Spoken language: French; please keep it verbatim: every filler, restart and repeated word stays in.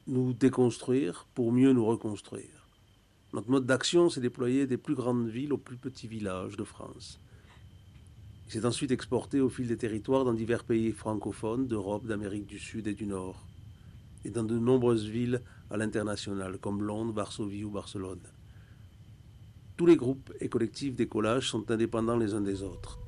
nous déconstruire pour mieux nous reconstruire. Notre mode d'action s'est déployé des plus grandes villes aux plus petits villages de France. Il s'est ensuite exporté au fil des territoires dans divers pays francophones d'Europe, d'Amérique du Sud et du Nord, et dans de nombreuses villes à l'international, comme Londres, Varsovie ou Barcelone. Tous les groupes et collectifs d'écolage sont indépendants les uns des autres.